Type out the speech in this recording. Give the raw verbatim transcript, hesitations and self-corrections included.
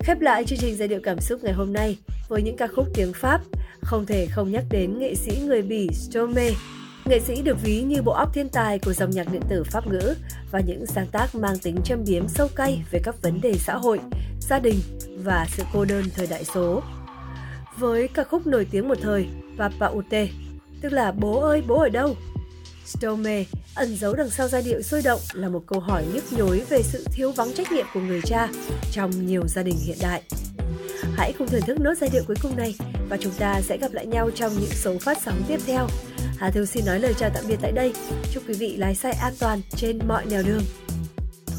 Khép lại chương trình giai điệu cảm xúc ngày hôm nay với những ca khúc tiếng Pháp, không thể không nhắc đến nghệ sĩ người Bỉ Stromae. Nghệ sĩ được ví như bộ óc thiên tài của dòng nhạc điện tử Pháp ngữ và những sáng tác mang tính châm biếm sâu cay về các vấn đề xã hội, gia đình và sự cô đơn thời đại số. Với ca khúc nổi tiếng một thời Papa Ute, tức là bố ơi bố ở đâu? Stromae ẩn giấu đằng sau giai điệu sôi động là một câu hỏi nhức nhối về sự thiếu vắng trách nhiệm của người cha trong nhiều gia đình hiện đại. Hãy cùng thưởng thức nốt giai điệu cuối cùng này và chúng ta sẽ gặp lại nhau trong những số phát sóng tiếp theo. Hà Thư xin nói lời chào tạm biệt tại đây. Chúc quý vị lái xe an toàn trên mọi nẻo đường.